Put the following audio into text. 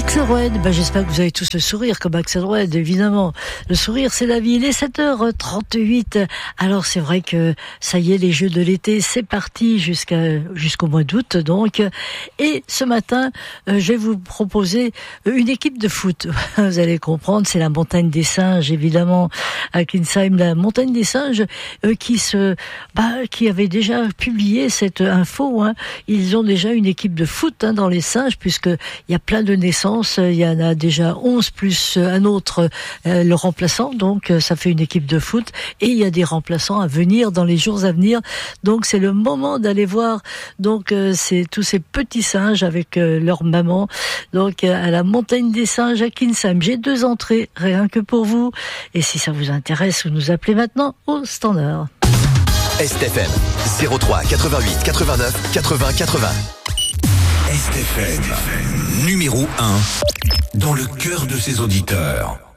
Axel Red, j'espère que vous avez tous le sourire comme Axel Red, évidemment. Le sourire, c'est la vie. Il est 7h38. Alors, c'est vrai que ça y est, les Jeux de l'été, c'est parti jusqu'au mois d'août, donc. Et ce matin, je vais vous proposer une équipe de foot. Vous allez comprendre, c'est la Montagne des Singes, évidemment, à Kinsheim, la Montagne des Singes, qui avait déjà publié cette info, hein. Ils ont déjà une équipe de foot, dans les Singes, puisque il y a plein de naissances. Il y en a déjà 11 plus un autre, le remplaçant. Donc, ça fait une équipe de foot. Et il y a des remplaçants à venir dans les jours à venir. Donc, c'est le moment d'aller voir. Donc, c'est tous ces petits singes avec leur maman. Donc, à la Montagne des Singes à Kinsheim. J'ai 2 entrées, rien que pour vous. Et si ça vous intéresse, vous nous appelez maintenant au standard. STFM 03 88 89 80 80. STFM numéro 1 dans le cœur de ses auditeurs.